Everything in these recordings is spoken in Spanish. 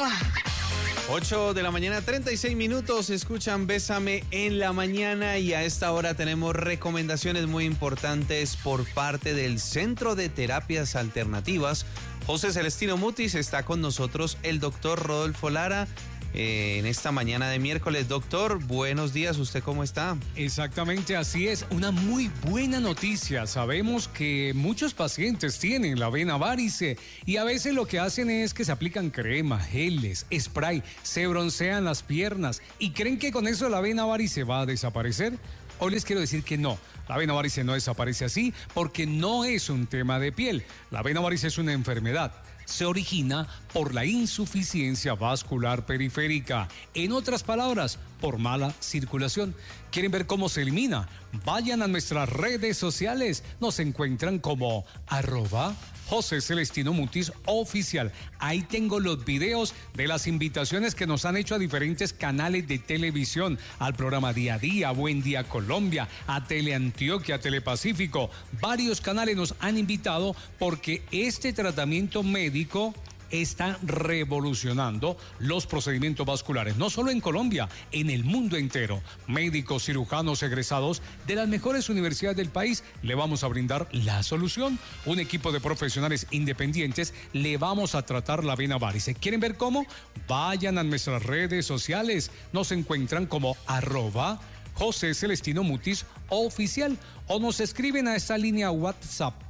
8 de la mañana, 36 minutos, escuchan Bésame en la mañana y a esta hora tenemos recomendaciones muy importantes por parte del Centro de Terapias Alternativas. José Celestino Mutis, está con nosotros el doctor Rodolfo Lara en esta mañana de miércoles. Doctor, buenos días, ¿usted cómo está? Exactamente, así es, una muy buena noticia. Sabemos que muchos pacientes tienen la vena varice y a veces lo que hacen es que se aplican crema, geles, spray, se broncean las piernas y creen que con eso la vena varice va a desaparecer. Hoy les quiero decir que no. La vena varice no desaparece así porque no es un tema de piel. La vena varice es una enfermedad. Se origina por la insuficiencia vascular periférica. En otras palabras, por mala circulación. ¿Quieren ver cómo se elimina? Vayan a nuestras redes sociales. Nos encuentran como @José Celestino Mutis Oficial. Ahí tengo los videos de las invitaciones que nos han hecho a diferentes canales de televisión, al programa Día a Día, Buen Día Colombia, a Teleantioquia, Telepacífico. Varios canales nos han invitado porque este tratamiento médico está revolucionando los procedimientos vasculares, no solo en Colombia, en el mundo entero. Médicos, cirujanos egresados de las mejores universidades del país le vamos a brindar la solución. Un equipo de profesionales independientes le vamos a tratar la vena varice. ¿Quieren ver cómo? Vayan a nuestras redes sociales. Nos encuentran como @José Celestino Mutis Oficial o nos escriben a esta línea WhatsApp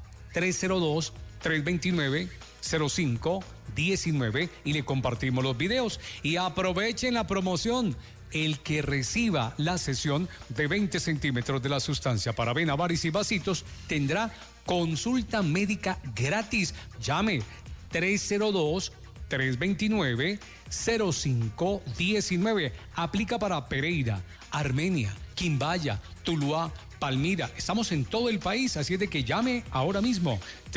302-329-0519 y le compartimos los videos. Y aprovechen la promoción. El que reciba la sesión de 20 centímetros de la sustancia para vena varice y vasitos tendrá consulta médica gratis. Llame 302-329-0519. Aplica para Pereira, Armenia, Quimbaya, Tuluá, Palmira. Estamos en todo el país, así es de que llame ahora mismo.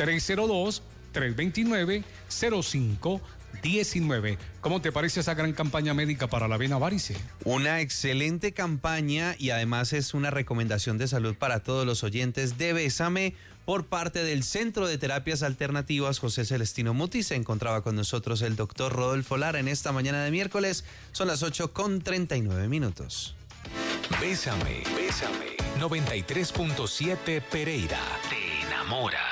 302-329-0519. ¿Cómo te parece esa gran campaña médica para la vena varice? Una excelente campaña y además es una recomendación de salud para todos los oyentes de Bésame por parte del Centro de Terapias Alternativas José Celestino Mutis. Se encontraba con nosotros el doctor Rodolfo Lara en esta mañana de miércoles. Son las 8:39. Bésame, Bésame. 93.7 Pereira. Te enamora.